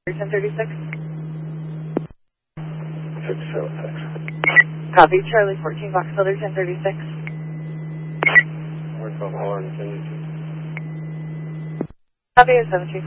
1036. 606. Copy, Charlie 14, Foxtrot 1036. We're from Horn, 10. Copy, 17.